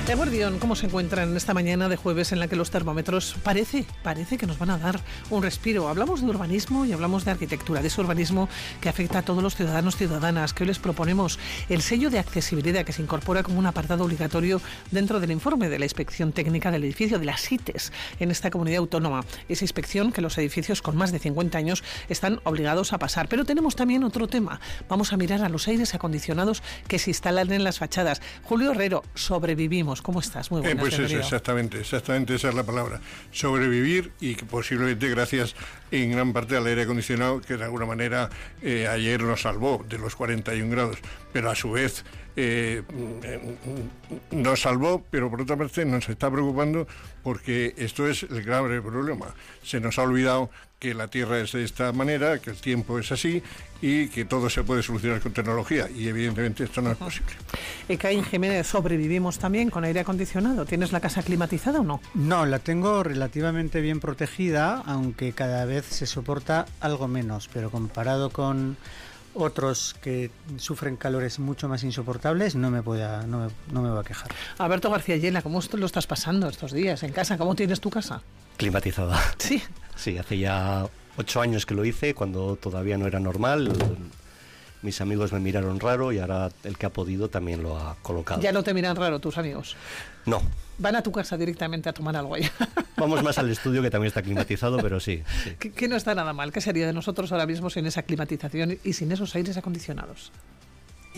Eguardión, ¿cómo se encuentran esta mañana de jueves en la que los termómetros parece que nos van a dar un respiro? Hablamos de urbanismo y hablamos de arquitectura, de ese urbanismo que afecta a todos los ciudadanos, ciudadanas, que hoy les proponemos el sello de accesibilidad que se incorpora como un apartado obligatorio dentro del informe de la inspección técnica del edificio, de las ITES, en esta comunidad autónoma. Esa inspección que los edificios con más de 50 años están obligados a pasar. Pero tenemos también otro tema. Vamos a mirar a los aires acondicionados que se instalan en las fachadas. Julio Herrero, sobrevivimos. ¿Cómo estás? Muy buenas. Pues eso, exactamente esa es la palabra. Sobrevivir, y que posiblemente gracias en gran parte al aire acondicionado, que de alguna manera ayer nos salvó de los 41 grados, pero a su vez nos salvó, pero por otra parte nos está preocupando porque esto es el grave problema. Se nos ha olvidado que la Tierra es de esta manera, que el tiempo es así y que todo se puede solucionar con tecnología, y evidentemente esto no es posible. Caín Jiménez, sobrevivimos también con aire acondicionado. ¿Tienes la casa climatizada o no? No, la tengo relativamente bien protegida, aunque cada vez se soporta algo menos, pero comparado con otros que sufren calores mucho más insoportables, no me voy a quejar. Alberto García Llena, ¿cómo lo estás pasando estos días en casa? ¿Cómo tienes tu casa? Climatizada. Sí. Sí, hace ya 8 años que lo hice, cuando todavía no era normal. Mis amigos me miraron raro y ahora el que ha podido también lo ha colocado. ¿Ya no te miran raro tus amigos? No. ¿Van a tu casa directamente a tomar algo allá? Vamos más al estudio, que también está climatizado, pero sí. Que no está nada mal. ¿Qué sería de nosotros ahora mismo sin esa climatización y sin esos aires acondicionados?